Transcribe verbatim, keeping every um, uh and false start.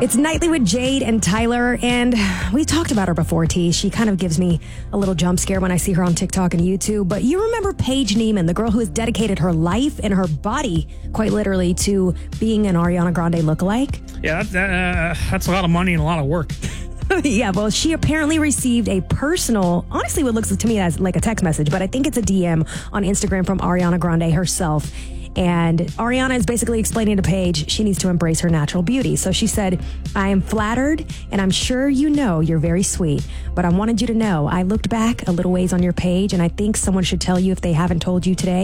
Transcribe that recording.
It's Nightly with Jade and Tyler, and we talked about her before, T. She kind of gives me a little jump scare when I see her on TikTok and YouTube. But you remember Paige Neiman, the girl who has dedicated her life and her body, quite literally, to being an Ariana Grande lookalike? Yeah, that, uh, that's a lot of money and a lot of work. Yeah, well, she apparently received a personal, honestly, what looks to me as like a text message, but I think it's a D M on Instagram from Ariana Grande herself. And Ariana is basically explaining to Paige she needs to embrace her natural beauty. So she said, I am flattered, and I'm sure you know you're very sweet, but I wanted you to know I looked back a little ways on your page, and I think someone should tell you if they haven't told you today.